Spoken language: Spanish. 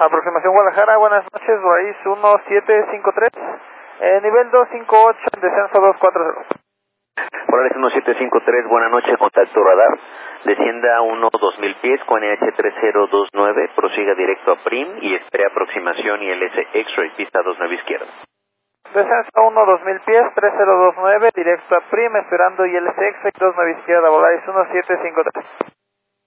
Aproximación Guadalajara, buenas noches, raíz 1753, nivel 258, en descenso 240. Polaris 1753, buena noche, contacto radar. Descienda a 2000 pies con NH3029, prosiga directo a PRIM y espere aproximación ILS X-Ray, pista 29 izquierda. Descenso 2000 pies, 3029, directo a PRIM, esperando ILS X-Ray 29 izquierda, Polaris 1753.